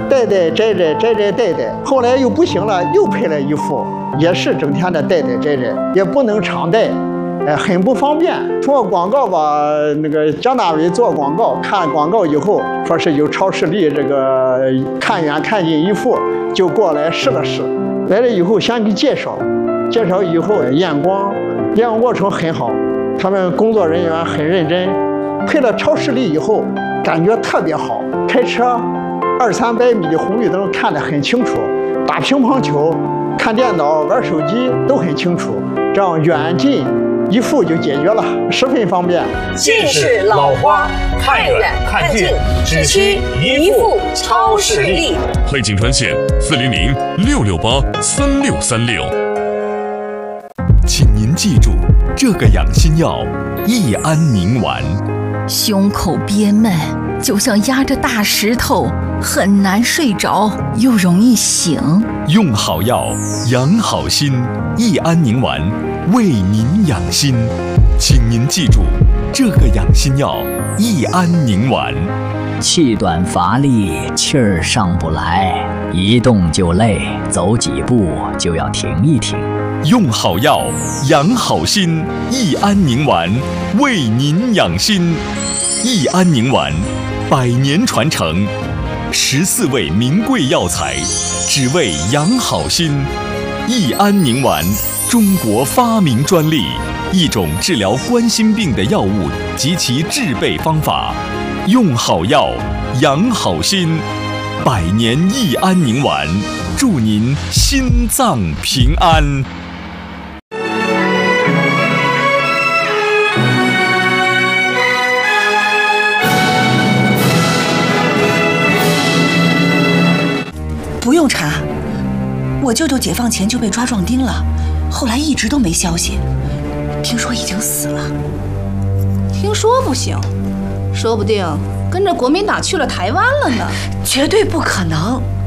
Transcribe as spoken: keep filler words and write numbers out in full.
戴戴摘摘摘摘戴戴。后来又不行了，又配了一副，也是整天的戴戴摘摘，也不能常戴。哎，很不方便。通过广告吧，那个张大伟做广告，看了广告以后，说是有超视力，这个看远看近一副，就过来试了试。来了以后，先给介绍，介绍以后验光，验光过程很好，他们工作人员很认真。配了超视力以后，感觉特别好，开车二三百米的红绿灯看得很清楚，打乒乓球、看电脑、玩手机都很清楚，这样远近一副就解决了，十分方便。 近视老花，看远看近，只需一副超视力。 汇景专线四零零六六八三六三六。 请您记住，这个养心药益安宁丸。 胸口憋闷，就像压着大石头，很难睡着，又容易醒。 用好药，养好心，益安宁丸为您养心。请您记住，这个养心药益安宁丸。 气短乏力，气儿上不来，一动就累，走几步就要停一停。 用好药，养好心，益安宁丸为您养心。益安宁丸，百年传承，十四味名贵药材，只为养好心。益安宁丸，中国发明专利，一种治疗冠心病的药物及其制备方法。用好药，养好心，百年益安宁丸，祝您心脏平安。 不用查，我舅舅解放前就被抓壮丁了，后来一直都没消息，听说已经死了。 听说不行，说不定跟着国民党去了台湾了呢。 绝对不可能。